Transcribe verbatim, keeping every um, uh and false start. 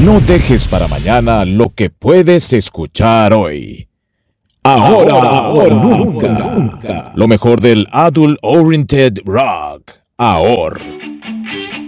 No dejes para mañana lo que puedes escuchar hoy. Ahora, ahora, nunca, nunca. Lo mejor del Adult Oriented Rock. Ahora.